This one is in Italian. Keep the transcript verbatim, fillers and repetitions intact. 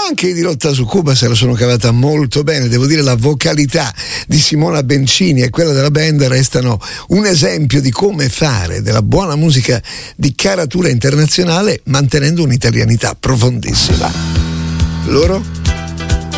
anche i di Rotta su Cuba se la sono cavata molto bene. Devo dire, la vocalità di Simona Bencini e quella della band restano un esempio di come fare della buona musica di caratura internazionale mantenendo un'italianità profondissima. Loro